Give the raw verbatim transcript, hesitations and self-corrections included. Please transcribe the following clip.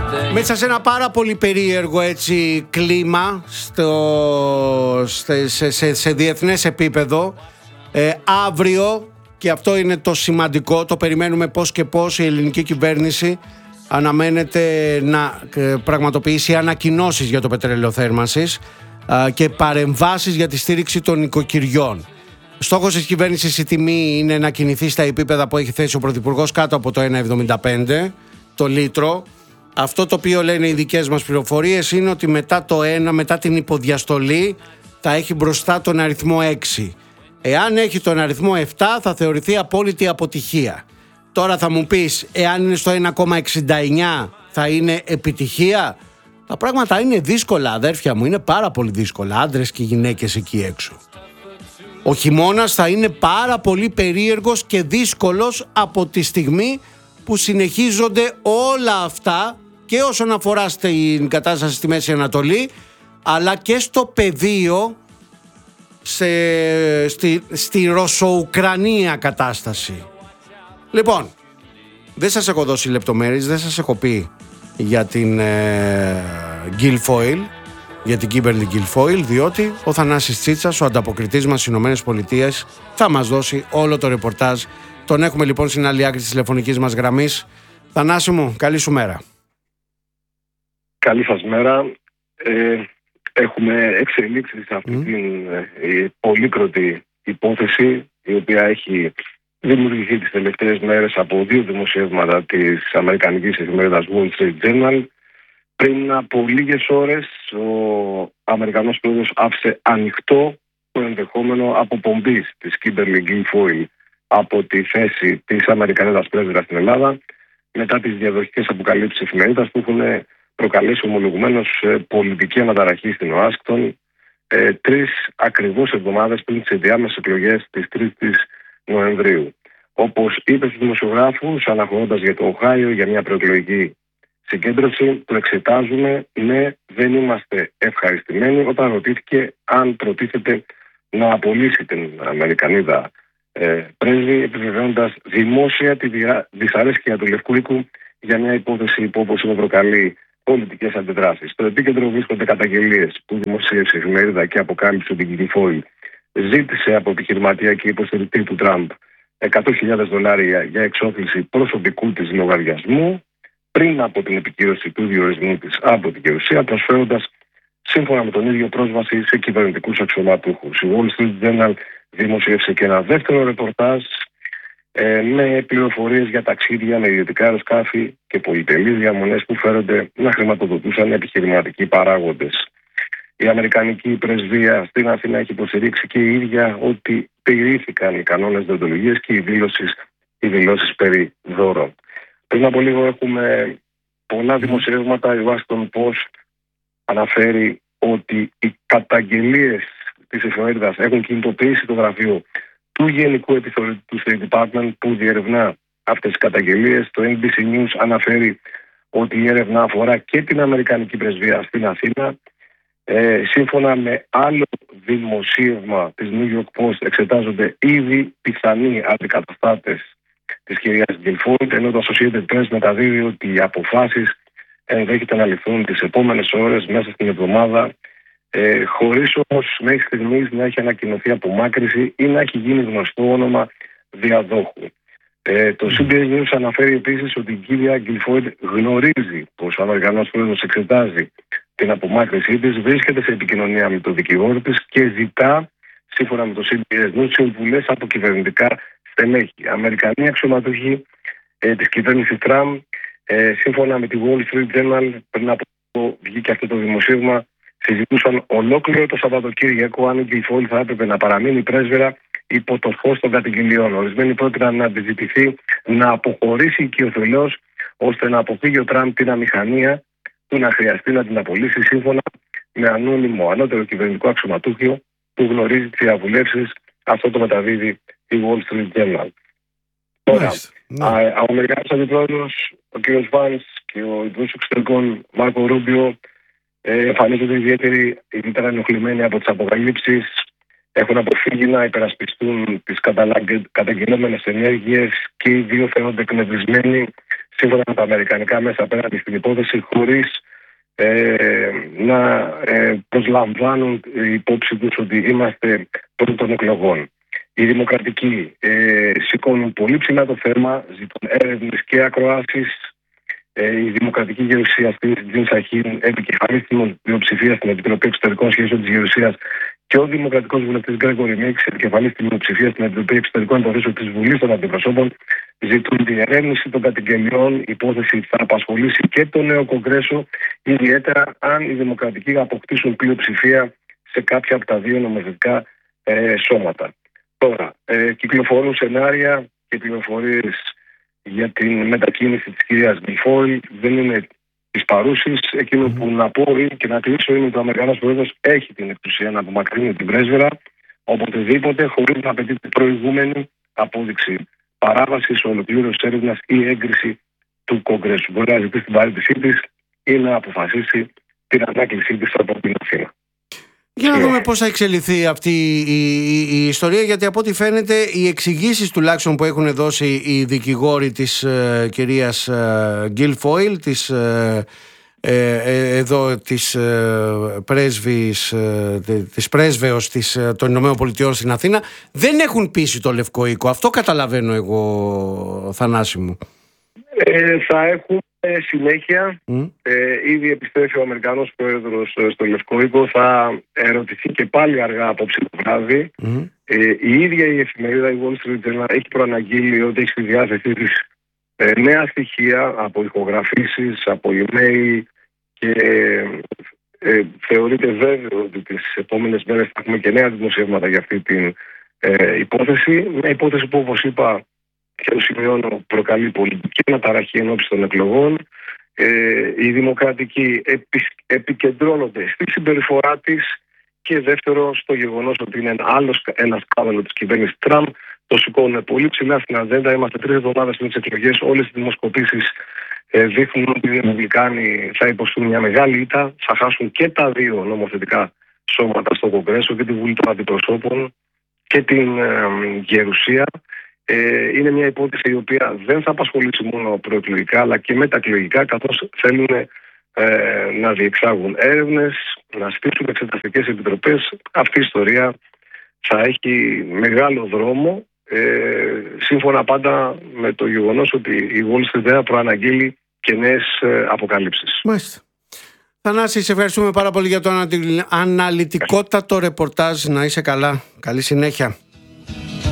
Μέσα σε ένα πάρα πολύ περίεργο έτσι κλίμα στο, σε, σε, σε διεθνές επίπεδο, ε, αύριο, και αυτό είναι το σημαντικό, το περιμένουμε πώς και πώς, η ελληνική κυβέρνηση αναμένεται να πραγματοποιήσει ανακοινώσεις για το πετρέλαιο θέρμανσης και παρεμβάσεις για τη στήριξη των οικοκυριών. Στόχος της κυβέρνησης η τιμή είναι να κινηθεί στα επίπεδα που έχει θέσει ο Πρωθυπουργός, κάτω από το ένα εβδομήντα πέντε το λίτρο. Αυτό το οποίο λένε οι δικές μας πληροφορίες είναι ότι μετά το ένα, μετά την υποδιαστολή, θα έχει μπροστά τον αριθμό έξι. Εάν έχει τον αριθμό επτά θα θεωρηθεί απόλυτη αποτυχία. Τώρα θα μου πεις, εάν είναι στο ένα κόμμα εξήντα εννιά θα είναι επιτυχία? Τα πράγματα είναι δύσκολα, αδέρφια μου, είναι πάρα πολύ δύσκολα, άντρες και γυναίκες εκεί έξω. Ο χειμώνας θα είναι πάρα πολύ περίεργος και δύσκολος από τη στιγμή που συνεχίζονται όλα αυτά και όσον αφορά στην κατάσταση στη Μέση Ανατολή, αλλά και στο πεδίο, σε, στη, στη Ρωσο-Ουκρανία κατάσταση. Λοιπόν, δεν σας έχω δώσει λεπτομέρειες, δεν σας έχω πει για την ε, Guilfoyle, για την Kimberly Guilfoyle, διότι ο Θανάσης Τσίτσας, ο ανταποκριτής μας στις Ηνωμένες Πολιτείες, θα μας δώσει όλο το ρεπορτάζ. Τον έχουμε λοιπόν στην άλλη άκρη της τηλεφωνικής μας γραμμής. Θανάση μου, καλή σου μέρα. Καλή σας μέρα. Ε, έχουμε εξελίξεις σε αυτή mm. την ε, πολύκροτη υπόθεση, η οποία έχει δημιουργηθεί τις τελευταίες μέρες από δύο δημοσιεύματα της αμερικανικής εφημερίδας Wall Street Journal. Πριν από λίγες ώρες ο Αμερικανός πρόεδρος άφησε ανοιχτό το ενδεχόμενο αποπομπής της Kimberly Guilfoyle από τη θέση της Αμερικανίδας πρέσβυρας στην Ελλάδα, μετά τις διαδοχικές αποκαλύψεις εφημερίδας που έχουν προκαλέσει ομολογουμένως πολιτική αναταραχή στην Ουάσιγκτον, ε, τρεις ακριβώς εβδομάδες πριν τις ενδιάμεσες εκλογές της τρίτης Νοεμβρίου. Όπως είπε στους δημοσιογράφους, αναχωρώντας για το Οχάιο για μια προεκλογική συγκέντρωση, το εξετάζουμε, ναι, δεν είμαστε ευχαριστημένοι, όταν ρωτήθηκε αν προτίθεται να απολύσει την Αμερικανίδα ε, πρέσβη, επιβεβαιώντας δημόσια τη δυσαρέσκεια του Λευκού Οίκου για μια υπόθεση που, όπως είναι, προκαλεί πολιτικές αντιδράσεις. Στο επίκεντρο βρίσκονται καταγγελίες που δημοσίευσε η εφημερίδα και αποκάλυψε ότι η Guilfoyle ζήτησε από επιχειρηματία και υποστηρικτή του Τραμπ εκατό χιλιάδες δολάρια για εξόφληση προσωπικού της λογαριασμού πριν από την επικύρωση του διορισμού της από την Γερουσία, προσφέροντας σύμφωνα με τον ίδιο πρόσβαση σε κυβερνητικούς αξιωματούχους. Η Wall Street Journal δημοσίευσε και ένα δεύτερο ρεπορτάζ ε, με πληροφορίες για ταξίδια με ιδιωτικά αεροσκάφη και πολυτελείς διαμονές που φέρονται να χρηματοδοτούσαν επιχειρηματικοί παράγοντες. Η Αμερικανική πρεσβεία στην Αθήνα έχει υποστηρίξει και η ίδια ότι τηρήθηκαν οι κανόνες δεοντολογίας και οι δηλώσεις, οι δηλώσεις περί δώρων. Πριν από λίγο έχουμε πολλά δημοσιεύματα. Η Washington Post αναφέρει ότι οι καταγγελίες της εφημερίδας έχουν κινητοποιήσει το γραφείο του Γενικού Επιθεωρητή του State Department που διερευνά αυτές τις καταγγελίες. Το N B C News αναφέρει ότι η έρευνα αφορά και την Αμερικανική πρεσβεία στην Αθήνα. Ε, σύμφωνα με άλλο δημοσίευμα της New York Post, εξετάζονται ήδη πιθανοί αντικαταστάτες της κυρίας Guilfoyle, ενώ το Associated Press μεταδίδει ότι οι αποφάσεις ενδέχεται να ληφθούν τις επόμενες ώρες μέσα στην εβδομάδα, ε, χωρίς όμως μέχρι στιγμής να έχει ανακοινωθεί απομάκρυση ή να έχει γίνει γνωστό όνομα διαδόχου. Ε, το C B S News αναφέρει επίσης ότι η κυρία Guilfoyle γνωρίζει πως ο Αμερικανός πρόεδρος εξετάζει την απομάκρυσή της, βρίσκεται σε επικοινωνία με τον δικηγόρο της και ζητά, σύμφωνα με το C B S News, συμβουλές από κυβερνητικά στελέχη. Αμερικανοί αξιωματούχοι ε, της κυβέρνησης Τραμπ, ε, σύμφωνα με τη Wall Street Journal, πριν από το βγήκε αυτό το δημοσίευμα, συζητούσαν ολόκληρο το Σαββατοκύριακο αν η Guilfoyle θα έπρεπε να παραμείνει πρέσβυρα υπό το φως των καταγγελιών. Ορισμένοι πρότειναν να αντιζητηθεί να αποχωρήσει οικειοθελώς, ώστε να αποφύγει ο Τραμπ την αμηχανία του να χρειαστεί να την απολύσει, σύμφωνα με ανώνυμο ανώτερο κυβερνητικό αξιωματούχο που γνωρίζει τις διαβουλεύσεις. Αυτό το μεταδίδει η Wall Street Journal. Τώρα, ναι. Ο Αμερικανός Αντιπρόεδρος, ο κ. Βάνς και ο Υπουργός Εξωτερικών Μάρκο Ρούμπιο εμφανίζονται ιδιαίτερη, ιδιαίτερα ενοχλημένοι από τις αποκαλύψεις. Έχουν αποφύγει να υπερασπιστούν τις καταγγελόμενες ενέργειες και οι δύο φαίνονται εκνευρισμένοι σύμφωνα με τα αμερικανικά μέσα απέναντι στην υπόθεση, χωρίς ε, να ε, προσλαμβάνουν υπόψη τους ότι είμαστε πρώτων των εκλογών. Οι δημοκρατικοί ε, σηκώνουν πολύ ψηλά το θέμα, ζητούν έρευνες και ακροάσεις. Ε, η δημοκρατική γερουσία στην Τζιν Σαχίν, επικεφαλής της μειοψηφίας στην Επιτροπή Εξωτερικών Σχέσεων της Γερουσίας, και ο δημοκρατικός βουλευτής Γκρέγκορι Μίξ, επικεφαλής της μειοψηφίας στην Επιτροπή Εξωτερικών Υποθέσεων της Βουλής των Αντιπροσώπων, ζητούν διερεύνηση των καταγγελιών. Η υπόθεση θα απασχολήσει και το νέο Κογκρέσο, ιδιαίτερα αν οι δημοκρατικοί αποκτήσουν πλειοψηφία σε κάποια από τα δύο νομοθετικά ε, σώματα. Τώρα, ε, κυκλοφορούν σενάρια και πληροφορίες για την μετακίνηση της κυρίας Γκουιλφόιλ, δεν είναι της παρούσης. Εκείνο mm-hmm. που να πω και να κλείσω είναι ότι ο Αμερικανός Πρόεδρος έχει την εξουσία να απομακρύνει την πρέσβυρα οποτεδήποτε, χωρίς να απαιτείται προηγούμενη απόδειξη παράβασης, ολοκλήρωσης έρευνας ή έγκριση του Κογκρέσου. Μπορεί να ζητήσει την παρέτησή της ή να αποφασίσει την ανάκλησή της από την Αθήνα. Για να δούμε πώς θα εξελιχθεί αυτή η, η, η ιστορία, γιατί από ό,τι φαίνεται οι εξηγήσεις τουλάχιστον που έχουν δώσει οι δικηγόροι της ε, κυρίας ε, Γκουιλφόιλ, της, ε, ε, εδώ της ε, πρέσβης, ε, της πρέσβεως της, ε, των Ηνωμένων Πολιτειών στην Αθήνα, δεν έχουν πείσει το Λευκό Οίκο. Αυτό καταλαβαίνω εγώ, Θανάση μου. Ε, θα έχουν συνέχεια. Mm. Ε, ήδη επιστρέφει ο Αμερικανός Πρόεδρος στο Λευκό Οίκο. Θα ερωτηθεί και πάλι αργά απόψε το βράδυ. Mm. Ε, η ίδια η εφημερίδα, η Wall Street Journal, έχει προαναγγείλει ότι έχει στη διάθεσή της ε, νέα στοιχεία από ηχογραφήσεις, από email, και ε, θεωρείται βέβαιο ότι τις επόμενες μέρες θα έχουμε και νέα δημοσιεύματα για αυτή την ε, υπόθεση. Μια υπόθεση που, όπως είπα και το σημειώνω, προκαλεί πολιτική αναταραχή ενόψει των εκλογών. Ε, οι δημοκρατικοί επι, επικεντρώνονται στη συμπεριφορά της, και δεύτερο στο γεγονός ότι είναι άλλος ένα σκάνδαλο της κυβέρνησης Τραμπ. Το σηκώνουν πολύ ψηλά στην ατζέντα. Είμαστε τρεις εβδομάδες πριν τις εκλογές. Όλες οι δημοσκοπήσεις ε, δείχνουν ότι οι Ρεπουμπλικάνοι θα υποστούν μια μεγάλη ήττα. Θα χάσουν και τα δύο νομοθετικά σώματα στο Κογκρέσο, και τη Βουλή των Αντιπροσώπων και την ε, Γερουσία. Ε, είναι μια υπόθεση η οποία δεν θα απασχολήσει μόνο προεκλογικά, αλλά και μεταεκλογικά, καθώς θέλουν ε, να διεξάγουν έρευνες, να στήσουν εξεταστικές επιτροπές. Αυτή η ιστορία θα έχει μεγάλο δρόμο, ε, σύμφωνα πάντα με το γεγονός ότι η Wall Street προαναγγείλει και νέες ε, αποκαλύψεις. Μάλιστα. Θανάση, σε ευχαριστούμε πάρα πολύ για το αναλυτικότατο ρεπορτάζ. Να είσαι καλά. Καλή συνέχεια.